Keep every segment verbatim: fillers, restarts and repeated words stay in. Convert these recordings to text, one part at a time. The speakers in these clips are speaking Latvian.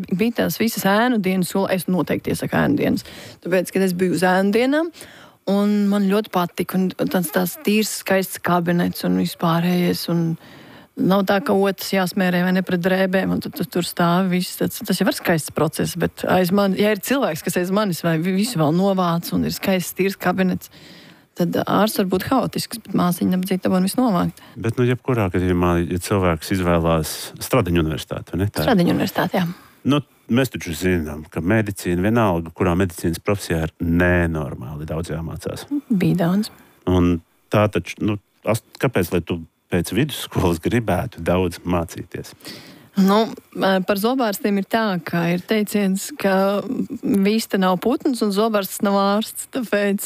bija tās visas ēnu dienas, es noteikti iesaku ēnu dienas, tāpēc, kad es biju uz ēnu dienām, un man ļoti patika, un tāds tās tīrs, skaists kabinets un vispārējais, un nav tā, ka otrs jāsmērē vai ne pret drēbēm, un tad tu tur stāvi viss. Tas, tas jau ir skaists process, bet aiz man, ja ir cilvēks, kas aiz manis vai visu vēl novāc un ir skaists tīrs kabinets, tad ārsts var būt haotisks, bet māsiņa nebadzīt dabūn visu novākt. Bet, nu, jebkurā gadījumā, ja cilvēks izvēlās Stradiņu universitāti, vai ne? Tā Stradiņu universitāti, jā. Nu, mēs taču zinām, ka medicīna vienalga, kurā medicīnas profesijā ir nenormāli daudz jāmācās. Bija daudz. Un tā taču, nu, kāpēc, lai tu pēc vidusskolas gribētu daudz mācīties? Nu, par zobārstiem ir tā, ka ir teiciens, ka vista nav putns un zobārsts nav ārsts, tāpēc,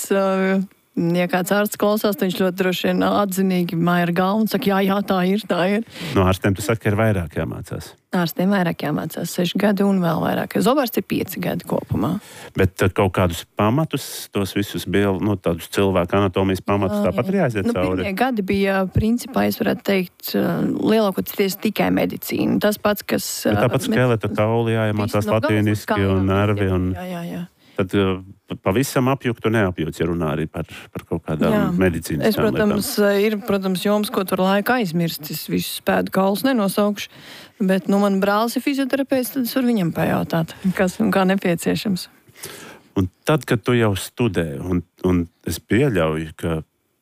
ja kāds ārsts klausās, tad viņš ļoti droši vien atzinīgi māja ar galvu un saka, jā, jā, tā ir, tā ir. No ārstiem tu saki, ir vairāk jāmācās. Ārstiem vairāk jāmācās, seši gadi un vēl vairāk. Zobārsts ir pieci gadi kopumā. Bet kaut kādus pamatus, tos visus bija, nu, tādus cilvēku anatomijas pamatus, tāpat arī aiziet nu, cauri? Pirmie gadi bija, principā, es varētu teikt, lielākoties tikai medicīna. Tas pats, kas... Bet tāpat skeleta kauli jāiemācās latīniski un nervi un... Jā, jā, jā. Tad pavisam apjuktu neapjūts, ja runā arī par, par kaut kādām jā. medicīnas es, protams, lietām. Ir, protams, joms, ko tur laika aizmirst. Es visus pēdu kaulus nenosaukšu, bet, nu, man brālis ir fizioterapeits, tad es varu viņam pajautāt, kas un kā nepieciešams. Un tad, kad tu jau studē, un, un es pieļauju, ka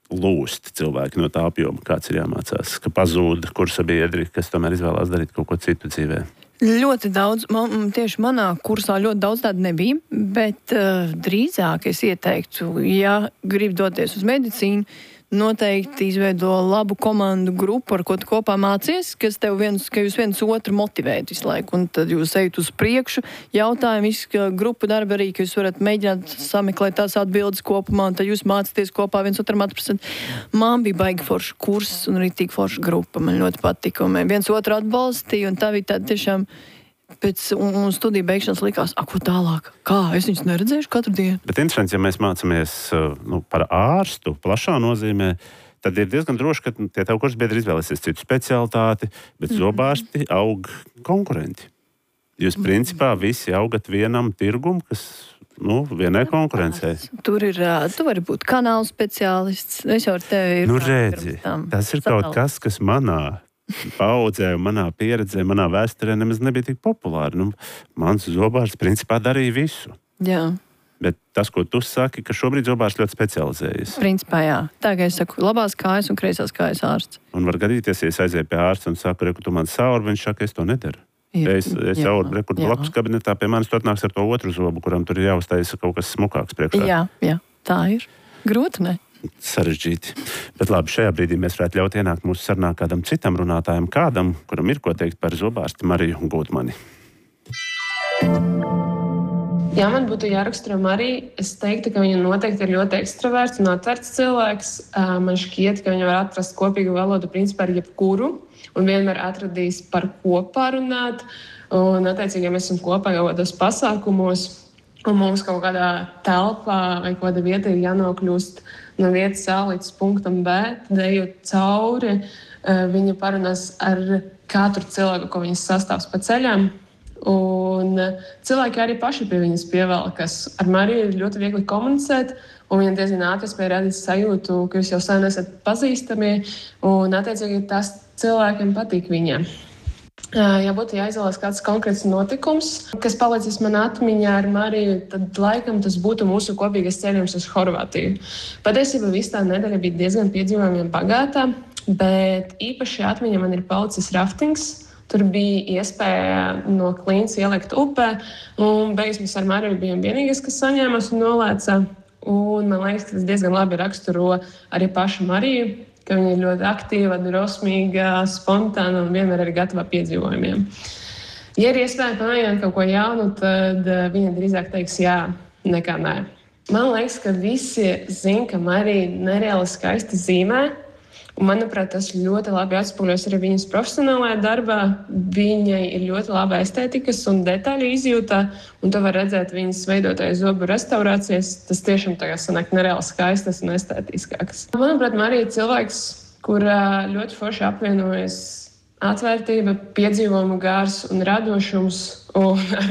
lūst cilvēki no tā apjoma, kāds ir jāmācās, ka pazūd kursa biedri, kas tomēr izvēlās darīt kaut ko citu dzīvē. Ļoti daudz, man, tieši manā kursā ļoti daudz tādu nebija, bet uh, drīzāk es ieteiktu, ja grib doties uz medicīnu, noteikti izveido labu komandu grupu, ar ko tu kopā mācies, kas tev viens, ka jūs viens otru motivējat visu laiku, un tad jūs ejat uz priekšu, jautājumi, visu grupu darbu arī, ka jūs varat mēģināt sameklēt tās atbildes kopumā, un tad jūs mācāties kopā viens otram atprasat. Man bija baigi forša kurs un arī tik forša grupa, man ļoti patika, un viens otru atbalstīja, un tā bija tāda tiešām pēc un, un studiju beigšanas likās, ak, ko tālāk? Kā? Es viņus neredzēšu katru dienu. Bet interesanti, ja mēs mācāmies nu, par ārstu plašā nozīmē, tad ir diezgan droši, ka tie tev kursa biedri izvēlēsies citu specialitāti, bet mm. zobārsti aug konkurenti. Jūs principā visi augat vienam tirgum, kas, nu, vienai konkurencei. Tur ir, tu vari būt kanālu speciālists. Es jau ar tevi ir. Nu, redzi, tas ir kaut kas, kas manā paudzē, manā pieredzē, manā vēsturē nemaz nebija tik populāri. Nu, mans zobārsts principā darīja visu. Jā. Bet tas, ko tu saki, ka šobrīd zobārsts ļoti specializējas. Principā, jā. Tā kā es saku, labās kājas un kreisās kājas ārsts. Un var gadīties, ja es aizēju pie ārsta un saku, reku, tu man sauri, viņš saka, es to nedaru. Ja es, es sauri, reku, blakus kabinetā pie manis tu atnāks ar to otru zobu, kuram tur ir jāuztaisa kaut kas smukāks priekšā. Jā, jā, tā ir. Grūti, ne? Sarežģīti. Bet labi, šajā brīdī mēs varētu ļaut ienākt mūsu sarunā kādam citam runātājam, kādam, kuram ir ko teikt par zobārsti Mariju Gūtmani. Ja man būtu jāraksturo Mariju, es teiktu, ka viņa noteikti ir ļoti ekstraverts un atvērts cilvēks. Man šķiet, ka viņa var atrast kopīgu valodu principā ar jebkuru un vienmēr atradīs par ko parunāt. Un, attiecīgi, ja mēs esam kopā kaut kādos pasākumos, un mums kaut kādā telpā vai kāda vieta ir jānokļūst no vietas A līdz punktam B, tad ejot cauri, viņa parunās ar katru cilvēku, ko viņas sastāvs pa ceļam. Un cilvēki arī paši pie viņas pievelkas. Ar Mariju ir ļoti viegli komunicēt, un viņa diezgan ātri spēja radīt sajūtu, ka jūs jau sen esat pazīstami, un attiecīgi tas cilvēkiem patīk viņiem. Ja būtu jāizvēlas kāds konkrēts notikums, kas palicis man atmiņā ar Mariju, tad laikam tas būtu mūsu kopīgais ceļojums uz Horvātiju. Patiesībā viss tā nedēļa bija diezgan piedzīvojumiem bagātā, bet īpaši atmiņā man ir palicis raftings. Tur bija iespēja no Klīnas ielikt upē, un beigās mēs ar Mariju bijām vienīgais, kas saņēmās un nolēca. Un man liekas, ka tas diezgan labi raksturo arī pašu Mariju, ka viņa ir ļoti aktīva, drosmīga, spontāna un vienmēr ir gatava piedzīvojumiem. Ja ir iespēja pamēģināt kaut ko jaunu, tad viņa drīzāk teiks jā, nekā nē. Man liekas, ka visi zina, ka Marija nereāli skaisti zīmē. Un, manuprāt, tas ļoti labi atspoguļojas arī viņas profesionālajā darbā. Viņai ir ļoti laba estētikas un detaļu izjūta, un to var redzēt viņas veidotājas zobu restaurācijas. Tas tiešām tagad sanāk nereāli skaistas un estētiskākas. Manuprāt, Marija ir cilvēks, kurā ļoti forši apvienojas atvērtība, piedzīvojumu gārs un radošums. Un